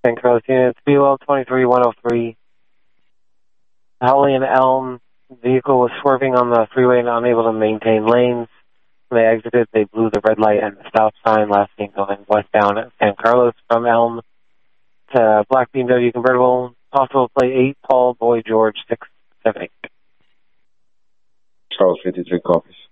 St. Carlos units, BL 23103. Howley and Elm vehicle was swerving on the freeway and unable to maintain lanes. When they exited, they blew the red light and the stop sign, last seen going westbound at San Carlos from Elm to Black BMW convertible. Possible plate 8, Paul, Boy, George, 678. Charles 53 copies.